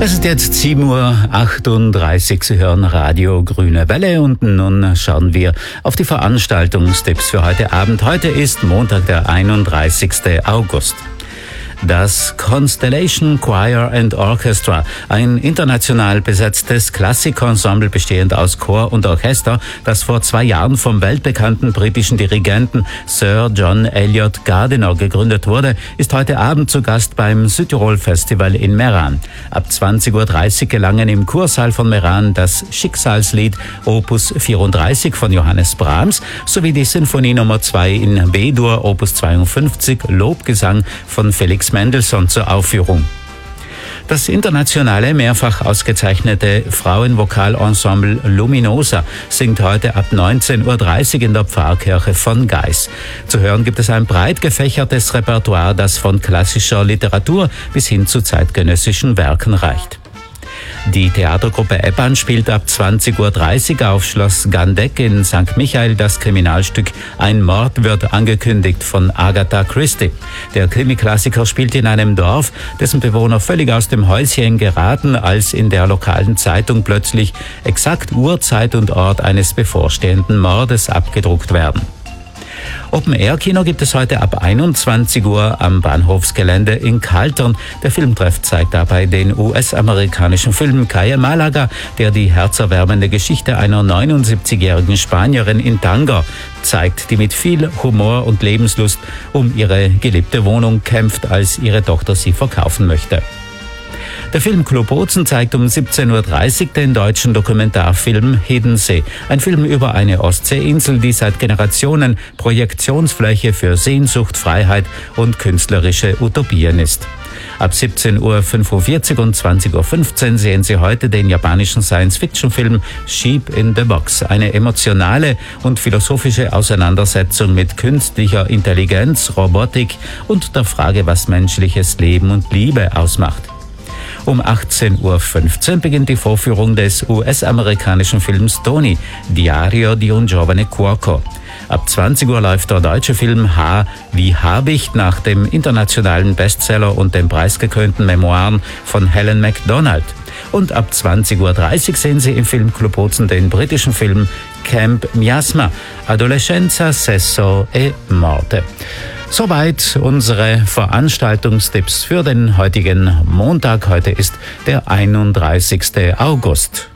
Es ist jetzt 7:38 Uhr. Sie hören Radio Grüne Welle und nun schauen wir auf die Veranstaltungstipps für heute Abend. Heute ist Montag, der 31. August. Das Constellation Choir and Orchestra, ein international besetztes Klassikensemble bestehend aus Chor und Orchester, das vor 2 Jahren vom weltbekannten britischen Dirigenten Sir John Eliot Gardiner gegründet wurde, ist heute Abend zu Gast beim Südtirol Festival in Meran. Ab 20:30 Uhr gelangen im Kursaal von Meran das Schicksalslied Opus 34 von Johannes Brahms sowie die Sinfonie Nummer 2 in B-Dur Opus 52 Lobgesang von Felix Mendelssohn zur Aufführung. Das internationale, mehrfach ausgezeichnete Frauenvokalensemble Luminosa singt heute ab 19:30 Uhr in der Pfarrkirche von Gais. Zu hören gibt es ein breit gefächertes Repertoire, das von klassischer Literatur bis hin zu zeitgenössischen Werken reicht. Die Theatergruppe Eppan spielt ab 20:30 Uhr auf Schloss Gandeck in St. Michael das Kriminalstück Ein Mord wird angekündigt von Agatha Christie. Der Krimi-Klassiker spielt in einem Dorf, dessen Bewohner völlig aus dem Häuschen geraten, als in der lokalen Zeitung plötzlich exakt Uhrzeit und Ort eines bevorstehenden Mordes abgedruckt werden. Open-Air-Kino gibt es heute ab 21 Uhr am Bahnhofsgelände in Kaltern. Der Filmtreff zeigt dabei den US-amerikanischen Film Calle Malaga, der die herzerwärmende Geschichte einer 79-jährigen Spanierin in Tanger zeigt, die mit viel Humor und Lebenslust um ihre geliebte Wohnung kämpft, als ihre Tochter sie verkaufen möchte. Der Filmclub Bozen zeigt um 17:30 Uhr den deutschen Dokumentarfilm Hiddensee. Ein Film über eine Ostseeinsel, die seit Generationen Projektionsfläche für Sehnsucht, Freiheit und künstlerische Utopien ist. Ab 17:45 Uhr und 20:15 Uhr sehen Sie heute den japanischen Science-Fiction-Film Sheep in the Box. Eine emotionale und philosophische Auseinandersetzung mit künstlicher Intelligenz, Robotik und der Frage, was menschliches Leben und Liebe ausmacht. Um 18:15 Uhr beginnt die Vorführung des US-amerikanischen Films Tony, Diario di un giovane cuoco. Ab 20 Uhr läuft der deutsche Film H wie Habicht nach dem internationalen Bestseller und den preisgekrönten Memoiren von Helen Macdonald. Und ab 20:30 Uhr sehen Sie im Filmclub Bozen den britischen Film Camp Miasma, Adolescenza, Sesso e Morte. Soweit unsere Veranstaltungstipps für den heutigen Montag. Heute ist der 31. August.